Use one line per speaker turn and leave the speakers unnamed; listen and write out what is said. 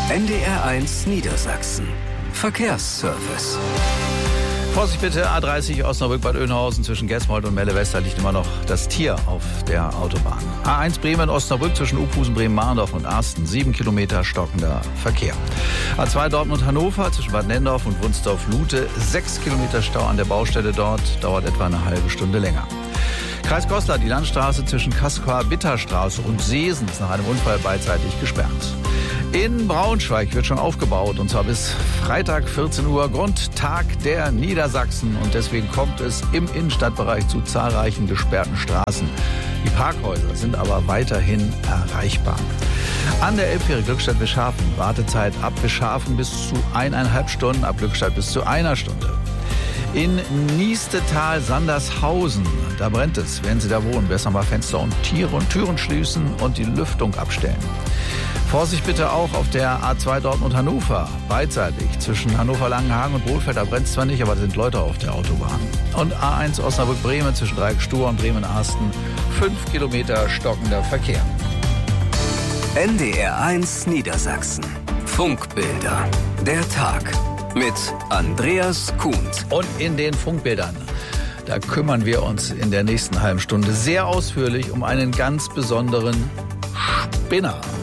NDR1 Niedersachsen. Verkehrsservice.
Vorsicht bitte, A30 Osnabrück-Bad Oeynhausen zwischen Gesmold und Melle-Wester liegt immer noch das Tier auf der Autobahn. A1 Bremen-Osnabrück zwischen Uphusen, Bremen-Marndorf und Arsten, 7 Kilometer stockender Verkehr. A2 Dortmund-Hannover zwischen Bad Nendorf und Wunsdorf-Lute, 6 Kilometer Stau an der Baustelle dort, dauert etwa eine halbe Stunde länger. Kreis Goslar, die Landstraße zwischen Kaskar-Bitterstraße und Seesen ist nach einem Unfall beidseitig gesperrt. In Braunschweig wird schon aufgebaut, und zwar bis Freitag 14 Uhr, Grundtag der Niedersachsen. Und deswegen kommt es im Innenstadtbereich zu zahlreichen gesperrten Straßen. Die Parkhäuser sind aber weiterhin erreichbar. An der Elbfähre Glückstadt-Wischhafen, Wartezeit ab Wischhafen bis zu 1,5 Stunden, ab Glückstadt bis zu 1 Stunde. In Niestetal-Sandershausen, da brennt es. Wenn Sie da wohnen, besser mal Fenster und Türen schließen und die Lüftung abstellen. Vorsicht bitte auch auf der A2 Dortmund-Hannover, beidseitig zwischen Hannover-Langenhagen und Bohlfeld. Da brennt es zwar nicht, aber da sind Leute auf der Autobahn. Und A1 Osnabrück-Bremen zwischen Dreieck-Stur und Bremen-Arsten, 5 Kilometer stockender Verkehr.
NDR1 Niedersachsen. Funkbilder. Der Tag mit Andreas Kuhnt.
Und in den Funkbildern, da kümmern wir uns in der nächsten halben Stunde sehr ausführlich um einen ganz besonderen Spinner.